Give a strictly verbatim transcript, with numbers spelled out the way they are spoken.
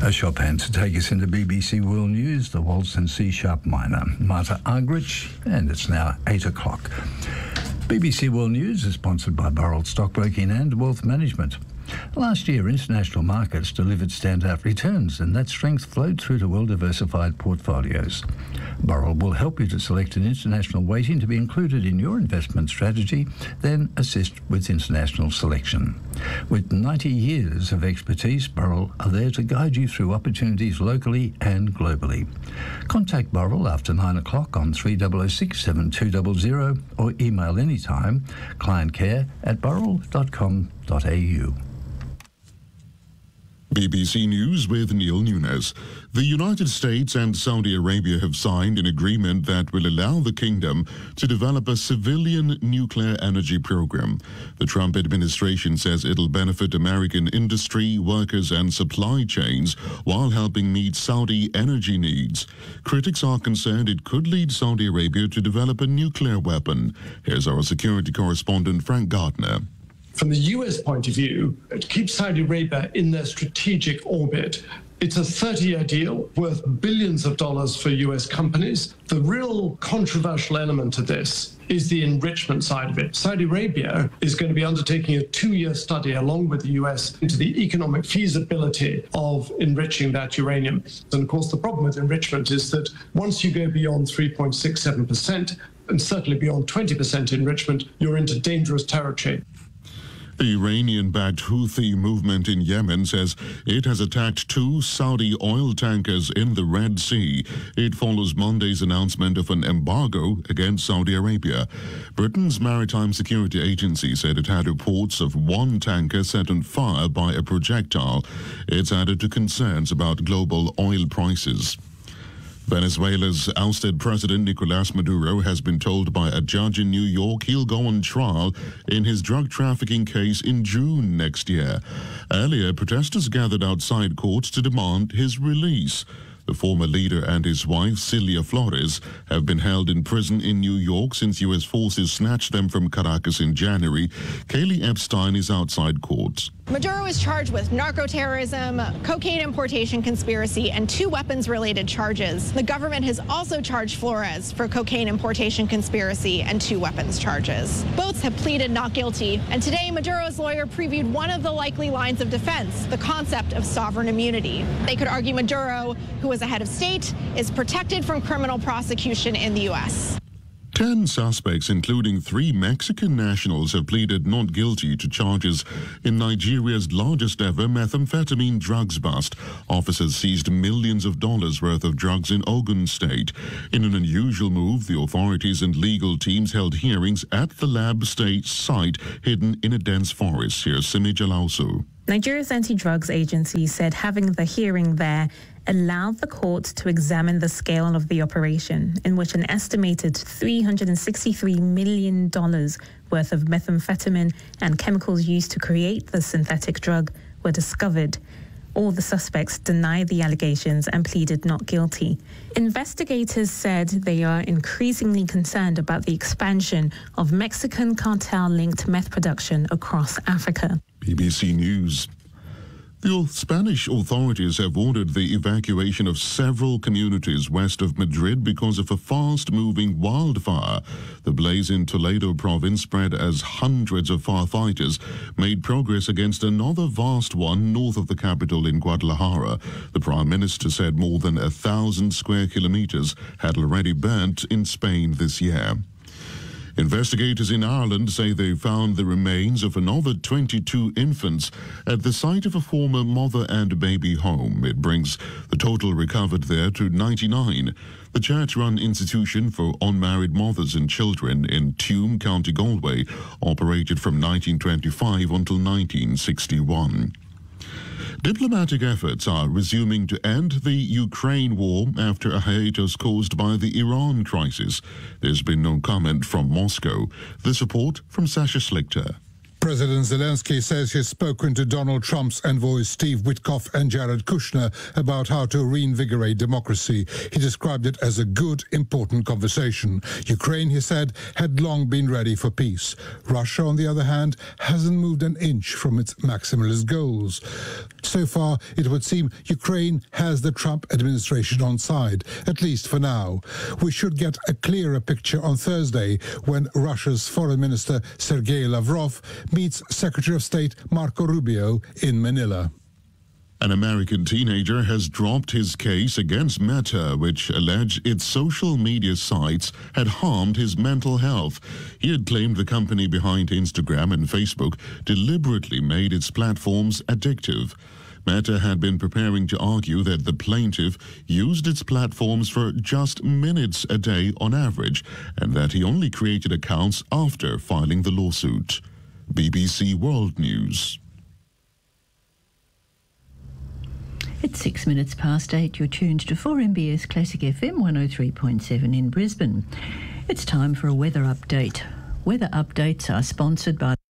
A Chopin to take us into B B C World News, the waltz in C-sharp minor, Marta Argerich, and it's now eight o'clock. B B C World News is sponsored by Burrell Stockbroking and Wealth Management. Last year, international markets delivered standout returns, and that strength flowed through to well-diversified portfolios. Burrell will help you to select an international weighting to be included in your investment strategy, then assist with international selection. With ninety years of expertise, Burrell are there to guide you through opportunities locally and globally. Contact Burrell after nine o'clock on three oh oh six, seven two zero zero or email anytime clientcare at burrell dot com dot a u. B B C News with Neil Nunes. The United States and Saudi Arabia have signed an agreement that will allow the kingdom to develop a civilian nuclear energy program. The Trump administration says it'll benefit American industry, workers and supply chains while helping meet Saudi energy needs. Critics are concerned it could lead Saudi Arabia to develop a nuclear weapon. Here's our security correspondent Frank Gardner. From the U S point of view, it keeps Saudi Arabia in their strategic orbit. It's a thirty-year deal worth billions of dollars for U S companies. The real controversial element of this is the enrichment side of it. Saudi Arabia is going to be undertaking a two-year study along with the U S into the economic feasibility of enriching that uranium. And of course, the problem with enrichment is that once you go beyond three point six seven percent, and certainly beyond twenty percent enrichment, you're into dangerous territory. The Iranian-backed Houthi movement in Yemen says it has attacked two Saudi oil tankers in the Red Sea. It follows Monday's announcement of an embargo against Saudi Arabia. Britain's Maritime Security Agency said it had reports of one tanker set on fire by a projectile. It's added to concerns about global oil prices. Venezuela's ousted president Nicolás Maduro has been told by a judge in New York he'll go on trial in his drug trafficking case in June next year. Earlier, protesters gathered outside court to demand his release. The former leader and his wife, Celia Flores, have been held in prison in New York since U S forces snatched them from Caracas in January. Kaylee Epstein is outside court. Maduro is charged with narco-terrorism, cocaine importation conspiracy, and two weapons-related charges. The government has also charged Flores for cocaine importation conspiracy and two weapons charges. Both have pleaded not guilty, and today Maduro's lawyer previewed one of the likely lines of defense, the concept of sovereign immunity. They could argue Maduro, who is a head of state, is protected from criminal prosecution in the U S. Ten suspects, including three Mexican nationals, have pleaded not guilty to charges in Nigeria's largest ever methamphetamine drugs bust. Officers seized millions of dollars worth of drugs in Ogun State. In an unusual move, the authorities and legal teams held hearings at the lab state site hidden in a dense forest. Here's Simi Jalausu. Nigeria's anti-drugs agency said having the hearing there allowed the court to examine the scale of the operation, in which an estimated three hundred sixty-three million dollars worth of methamphetamine and chemicals used to create the synthetic drug were discovered. All the suspects denied the allegations and pleaded not guilty. Investigators said they are increasingly concerned about the expansion of Mexican cartel-linked meth production across Africa. B B C News. The Spanish authorities have ordered the evacuation of several communities west of Madrid because of a fast-moving wildfire. The blaze in Toledo province spread as hundreds of firefighters made progress against another vast one north of the capital in Guadalajara. The Prime Minister said more than a thousand square kilometers had already burnt in Spain this year. Investigators in Ireland say they found the remains of another twenty-two infants at the site of a former mother and baby home. It brings the total recovered there to ninety-nine. The church-run institution for unmarried mothers and children in Tuam, County Galway, operated from nineteen twenty-five until nineteen sixty-one. Diplomatic efforts are resuming to end the Ukraine war after a hiatus caused by the Iran crisis. There's been no comment from Moscow. This report from Sasha Slichter. President Zelensky says he's spoken to Donald Trump's envoys Steve Witkoff and Jared Kushner about how to reinvigorate democracy. He described it as a good, important conversation. Ukraine, he said, had long been ready for peace. Russia, on the other hand, hasn't moved an inch from its maximalist goals. So far, it would seem Ukraine has the Trump administration on side, at least for now. We should get a clearer picture on Thursday when Russia's Foreign Minister Sergei Lavrov meets Secretary of State Marco Rubio in Manila. An American teenager has dropped his case against Meta, which alleged its social media sites had harmed his mental health. He had claimed the company behind Instagram and Facebook deliberately made its platforms addictive. Meta had been preparing to argue that the plaintiff used its platforms for just minutes a day on average, and that he only created accounts after filing the lawsuit. B B C World News. It's six minutes past eight. You're tuned to four M B S Classic F M one oh three point seven in Brisbane. It's time for a weather update. Weather updates are sponsored by